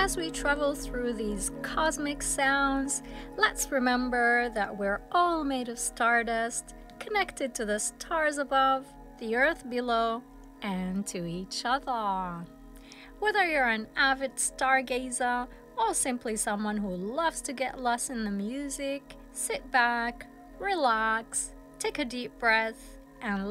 as we travel through these cosmic sounds, let's remember that we're all made of stardust, connected to the stars above, the earth below, and to each other. Whether you're an avid stargazer or simply someone who loves to get lost in the music, sit back, relax, take a deep breath, and